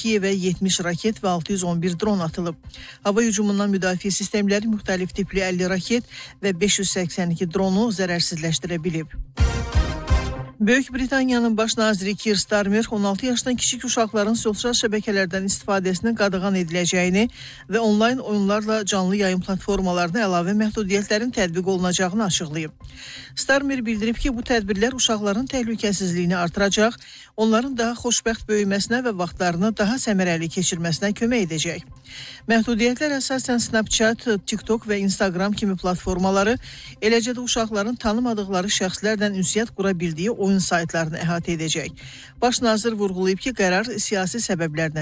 Kiyevə 70 raket və 611 dron atılıb. Hava hücumundan müdafiə sistemləri müxtəlif tipli 50 raket və 582 dronu zərərsizləşdirə bilib. Böyük Britaniyanın baş naziri Keir Starmer 16 yaşdan kiçik uşaqların sosial şəbəkələrdən istifadəsinin qadağan ediləcəyini və onlayn oyunlarla canlı yayım platformalarına əlavə məhdudiyyətlərin tətbiq olunacağını açıqlayıb. Starmer bildirib ki, bu tədbirlər uşaqların təhlükəsizliyini artıracaq, onların daha xoşbəxt böyüməsinə və vaxtlarını daha səmərəli keçirməsinə kömək edəcək. Məhdudiyyətlər əsasən Snapchat, TikTok və Instagram kimi platformaları, eləcə də uşaqların tanımadıqları şəxslərlə ünsiyyət qura bildiyi oyun saytlarını əhatə edəcək. Baş nazir vurğulayıb ki, qərar siyasi səbəblərdən